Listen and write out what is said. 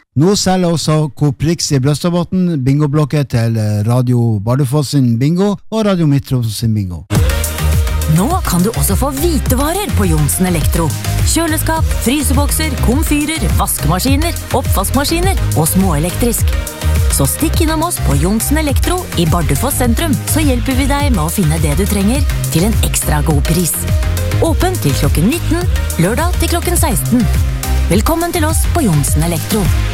Nå selger også Coop Rix i Brøstadbotn bingoblokket til Radio Bardufoss sin bingo og Radio Midttroms sin bingo. Nå kan du også få hvitevarer på Johnsen Elektro. Kjøleskap, frysebokser, komfyrer, vaskemaskiner, oppvaskmaskiner og småelektrisk. Så stikk innom oss på Johnsen Elektro i Bardufoss sentrum, så hjelper vi deg med å finne det du trenger til en ekstra god pris. Åpen til klokken 19, lørdag til klokken 16. Velkommen til oss på Johnsen Elektro.